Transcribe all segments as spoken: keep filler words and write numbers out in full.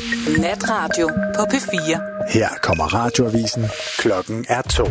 Natradio på P fire. Her kommer radioavisen. Klokken er to.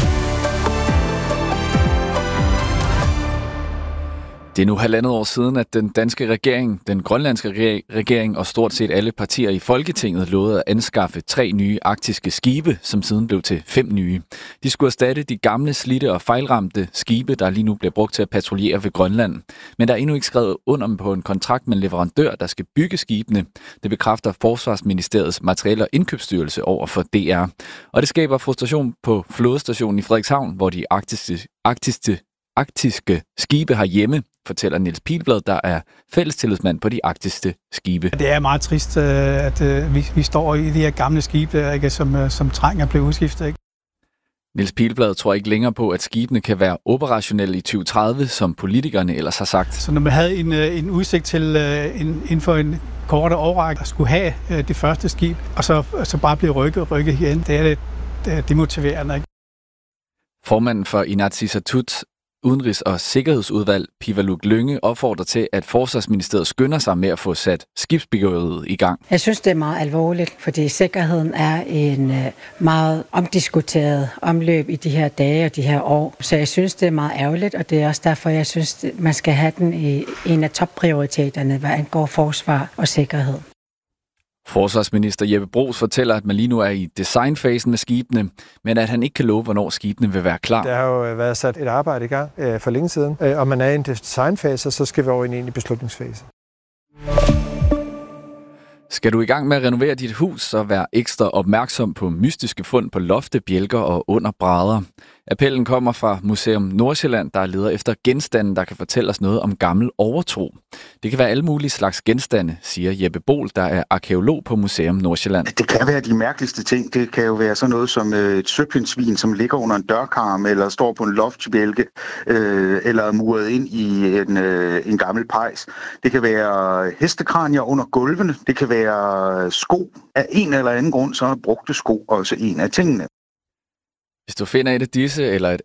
Det er nu halvandet år siden, at den danske regering, den grønlandske regering og stort set alle partier i Folketinget lovede at anskaffe tre nye arktiske skibe, som siden blev til fem nye. De skulle erstatte de gamle, slidte og fejlramte skibe, der lige nu bliver brugt til at patruljere ved Grønland. Men der er endnu ikke skrevet under på en kontrakt med en leverandør, der skal bygge skibene. Det bekræfter Forsvarsministeriets Materiel- og Indkøbsstyrelse over for D R. Og det skaber frustration på flådestationen i Frederikshavn, hvor de arktiske, arktiske arktiske skibe herhjemme, fortæller Niels Pilblad, der er fællestillidsmand på de arktiske skibe. Det er meget trist, at vi, vi står i de her gamle skibe, ikke, som, som trænger at blive udskiftet. Ikke? Niels Pilblad tror ikke længere på, at skibene kan være operationelle i tyve tredive, som politikerne ellers har sagt. Så når man havde en, en udsigt til en, inden for en kortere årrække at skulle have det første skib, og så, så bare blive rykket og rykket igen, det er det, det er demotiverende. Ikke? Formanden for Inatsisartut Udenrigs- og Sikkerhedsudvalg, Pivaluk Lynge, opfordrer til, at Forsvarsministeriet skynder sig med at få sat skibsbyggeriet i gang. Jeg synes, det er meget alvorligt, fordi sikkerheden er en meget omdiskuteret omløb i de her dage og de her år. Så jeg synes, det er meget ærgerligt, og det er også derfor, jeg synes, man skal have den i en af topprioriteterne, hvad angår forsvar og sikkerhed. Forsvarsminister Jeppe Bruus fortæller, at man lige nu er i designfasen med skibene, men at han ikke kan love, hvornår skibene vil være klar. Der har jo været sat et arbejde i gang øh, for længe siden, øh, og man er i en designfase, så skal vi over ind i beslutningsfase. Skal du i gang med at renovere dit hus, så vær ekstra opmærksom på mystiske fund på lofte, bjælker og under brædder. Appellen kommer fra Museum Nordsjælland, der leder efter genstande, der kan fortælle os noget om gammel overtro. Det kan være alle mulige slags genstande, siger Jeppe Bohl, der er arkæolog på Museum Nordsjælland. Det kan være de mærkeligste ting. Det kan jo være sådan noget som et søpindsvin, som ligger under en dørkarm, eller står på en loftbjælke, øh, eller er muret ind i en, øh, en gammel pejs. Det kan være hestekranier under gulvene. Det kan være sko. Af en eller anden grund, så er brugte sko også en af tingene. Hvis du finder et af disse eller et